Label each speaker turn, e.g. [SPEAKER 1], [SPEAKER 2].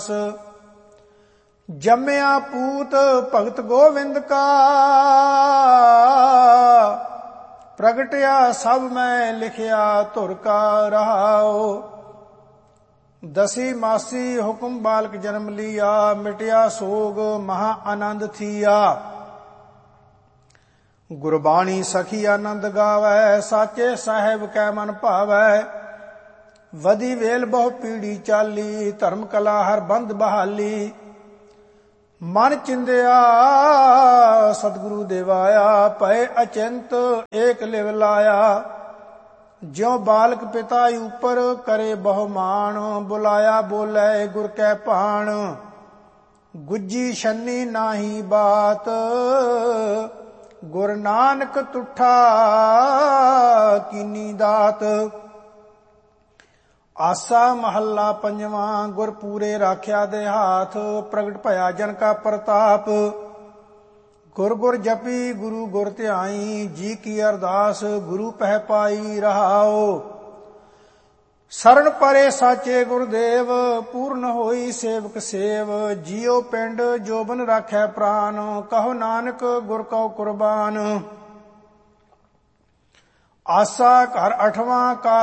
[SPEAKER 1] ਜੰਮਿਆ ਪੂਤ ਭਗਤ ਗੋਵਿੰਦ ਕਾ, ਪ੍ਰਗਟਿਆ ਸਭ ਮੈਂ ਲਿਖਿਆ ਧੁਰ ਕਾ ਰਹਾਉ। ਦਸੀ ਮਾਸੀ ਹੁਕਮ ਬਾਲਕ ਜਨਮ ਲਿਆ, ਮਿਟਿਆ ਸੋਗ ਮਹਾ ਆਨੰਦ ਥੀਆ। ਗੁਰਬਾਣੀ ਸਖੀ ਆਨੰਦ ਗਾਵੈ, ਸਾਚੇ ਸਾਹਿਬ ਕੈ ਮਨ ਭਾਵੈ। ਵਧੀ ਵੇਲ ਬਹੁ ਪੀੜੀ ਚਾਲੀ, ਧਰਮ ਕਲਾ ਹਰ ਬੰਦ ਬਹਾਲੀ। ਮਨ ਚਿੰਦਿਆ ਸਤਿਗੁਰੂ ਦੇਵਾਇਆ, ਭਏ ਅਚਿੰਤ ਏਕ ਲਿਵ ਲਾਇਆ। ਜਿਉ ਬਾਲਕ ਪਿਤਾ ਉਪਰ ਕਰੇ ਬਹੁ ਮਾਣ, ਬੁਲਾਇਆ ਬੋਲੇ ਗੁਰ ਕੈ ਭਾਣ। ਗੁੱਜੀ ਛੰਨੀ ਨਾਹੀ ਬਾਤ, ਗੁਰ ਨਾਨਕ ਤੁਠਾ ਕੀਨੀ ਦਾਤ। ਆਸਾ ਮਹੱਲਾ ਪੰਜਵਾਂ। ਗੁਰ ਪੂਰੇ ਰਾਖਿਆ ਦੇ ਹਾਥ, ਪ੍ਰਗਟ ਭਇਆ ਜਨ ਕਾ ਪ੍ਰਤਾਪ। ਗੁਰ ਗੁਰ ਜਪੀ ਗੁਰੂ ਗੁਰ ਧਿਆਈ, ਜੀ ਕੀ ਅਰਦਾਸ ਗੁਰੂ ਪਹਿ ਪਾਈ ਰਹਾਉ। ਸਰਣ ਪਰੇ ਸਾਚੇ ਗੁਰਦੇਵ, ਪੂਰਨ ਹੋਈ ਸੇਵਕ ਸੇਵ। ਜੀਉ ਪਿੰਡ ਜੋਬਨ ਰਾਖੈ ਪ੍ਰਾਨ, ਕਹੋ ਨਾਨਕ ਗੁਰ ਕਉ ਕੁਰਬਾਨ। ਆਸਾ ਘਰ 8ਵਾਂ ਕਾ